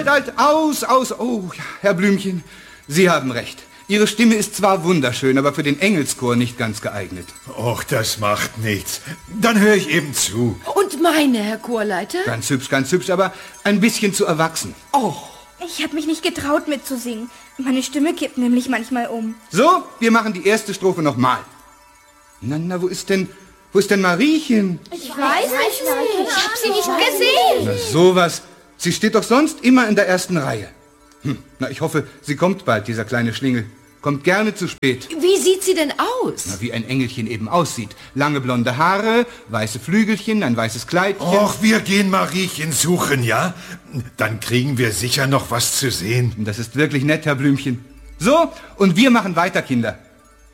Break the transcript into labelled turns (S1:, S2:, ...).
S1: halt, aus. Oh, ja, Herr Blümchen, Sie haben recht. Ihre Stimme ist zwar wunderschön, aber für den Engelschor nicht ganz geeignet.
S2: Och, das macht nichts. Dann höre ich eben zu.
S3: Und meine, Herr Chorleiter?
S1: Ganz hübsch, aber ein bisschen zu erwachsen.
S3: Oh.
S4: Ich habe mich nicht getraut mitzusingen. Meine Stimme kippt nämlich manchmal um.
S1: So, wir machen die erste Strophe nochmal. Na, wo ist denn Mariechen?
S4: Ich weiß nicht. Ich habe sie nicht gesehen.
S1: Na, sowas. Sie steht doch sonst immer in der ersten Reihe. Na, ich hoffe, sie kommt bald, dieser kleine Schlingel. Kommt gerne zu spät.
S3: Wie sieht sie denn aus?
S1: Na, wie ein Engelchen eben aussieht. Lange blonde Haare, weiße Flügelchen, ein weißes Kleidchen.
S2: Och, wir gehen Mariechen suchen, ja? Dann kriegen wir sicher noch was zu sehen.
S1: Das ist wirklich nett, Herr Blümchen. So, und wir machen weiter, Kinder.